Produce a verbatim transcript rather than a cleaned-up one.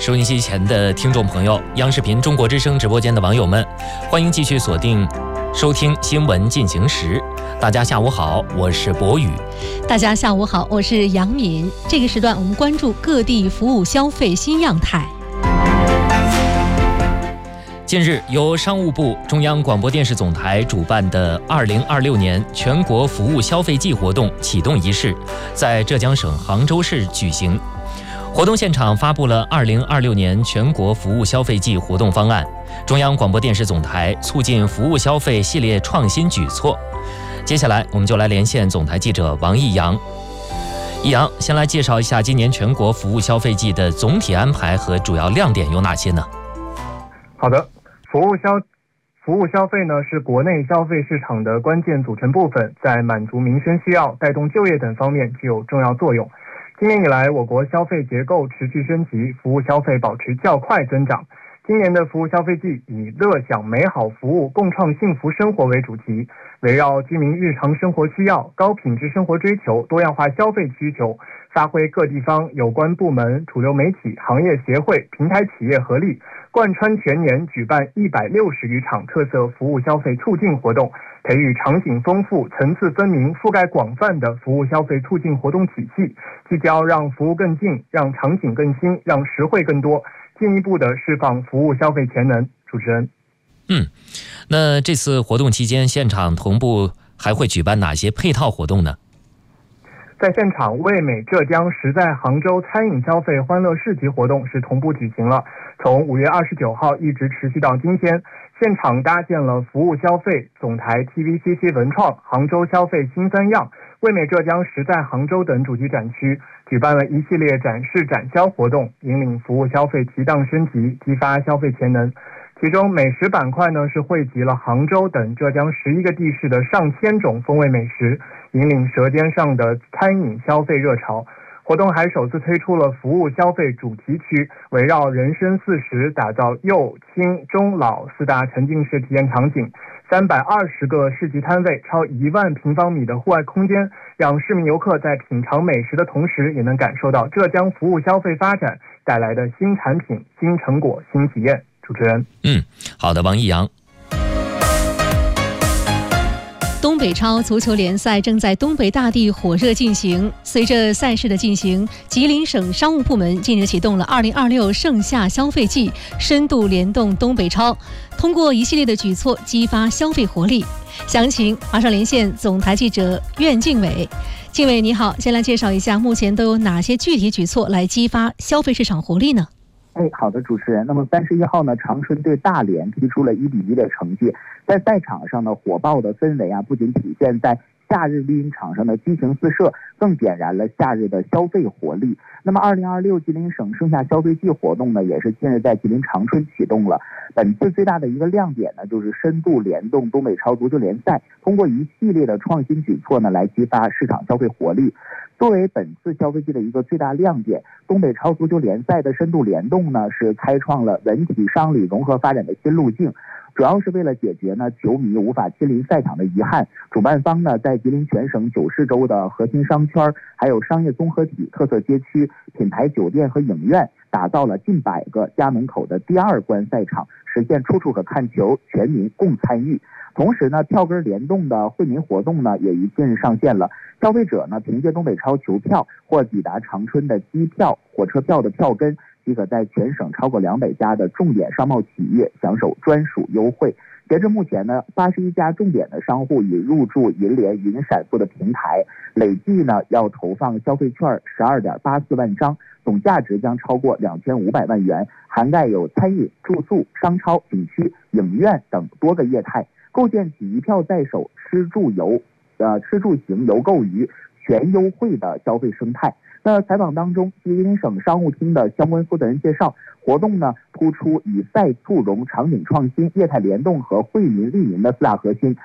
收音机前的听众朋友，央视频中国之声直播间的网友们，欢迎继续锁定收听新闻进行时。大家下午好，我是博宇。 大家下午好，我是杨敏。这个时段我们关注各地服务消费新样态。 近日，由商务部、中央广播电视总台主办的二零二六年全国服务消费季活动启动仪式在浙江省杭州市举行。活动现场发布了二零二六年全国服务消费季活动方案，中央广播电视总台促进服务消费系列创新举措。接下来，我们就来连线总台记者王毅阳。毅阳，先来介绍一下今年全国服务消费季的总体安排和主要亮点有哪些呢？ 好的，服务消服务消费呢是国内消费市场的关键组成部分，在满足民生需要、带动就业等方面具有重要作用。今年以来，我国消费结构持续升级，服务消费保持较快增长。今年的服务消费季以乐享美好服务、共创幸福生活为主题，围绕居民日常生活需要、高品质生活追求、多样化消费需求，发挥各地方有关部门、主流媒体、行业协会、平台企业合力，贯穿全年举办一百六十余场特色服务消费促进活动，培育场景丰富、层次分明、覆盖广泛的服务消费促进活动体系，聚焦让服务更近、让场景更新、让实惠更多，进一步的释放服务消费潜能。主持人， 嗯，那这次活动期间，现场同步还会举办哪些配套活动呢？ 在现场，味美浙江实在杭州餐饮消费欢乐市集活动是同步举行了，从五月二十九号一直持续到今天。现场搭建了服务消费总台 T V C C 文创、杭州消费新三样、味美浙江实在杭州等主题展区，举办了一系列展示展销活动，引领服务消费提档升级，激发消费潜能。其中美食板块呢是汇集了杭州等浙江十一个地市的上千种风味美食，引领舌尖上的餐饮消费热潮。活动还首次推出了服务消费主题区，围绕人生四十打造幼、青、中、老四大沉浸式体验场景，三百二十个市集摊位，超一万平方米的户外空间，让市民游客在品尝美食的同时，也能感受到浙江服务消费发展带来的新产品、新成果、新体验。主持人， 嗯，好的，王毅阳。 东北超足球联赛正在东北大地火热进行。随着赛事的进行，吉林省商务部门近日启动了二零二六盛夏消费季，深度联动东北超，通过一系列的举措激发消费活力。详情马上连线总台记者苑静伟。静伟你好，先来介绍一下目前都有哪些具体举措来激发消费市场活力呢？ 哎，好的，主持人。那么三十一号呢，长春对大连踢出了一比一的成绩。在赛场上呢，火爆的氛围啊，不仅体现在夏日绿茵场上的激情四射，更点燃了夏日的消费活力。那么二零二六吉林省盛夏消费季活动呢，也是近日在吉林长春启动了。本次最大的一个亮点呢，就是深度联动东北超足球联赛，通过一系列的创新举措呢，来激发市场消费活力。作为本次消费季的一个最大亮点，东北超足球联赛的深度联动呢，是开创了文体商旅融合发展的新路径。主要是为了解决呢球迷无法亲临赛场的遗憾，主办方呢在吉林全省九市州的核心商圈，还有商业综合体、特色街区、品牌酒店和影院，打造了近百个家门口的第二观赛场，实现处处可看球，全民共参与。同时呢，票根联动的惠民活动呢也于近日上线了。消费者呢凭借东北超球票或抵达长春的机票、火车票的票根，即可在全省超过两百家的重点商贸企业享受专属优惠。截至目前呢，八十一家重点的商户已入驻银联云闪付的平台，累计呢要投放消费券十二点八四万张，总价值将超过两千五百万元，涵盖有餐饮、住宿、商超、景区、影院等多个业态，构建起一票在手、吃住游、呃吃住行游购娱全优惠的消费生态。那采访当中，吉林省商务厅的相关负责人介绍，活动呢突出以赛促融、场景创新、业态联动和惠民利民的四大核心，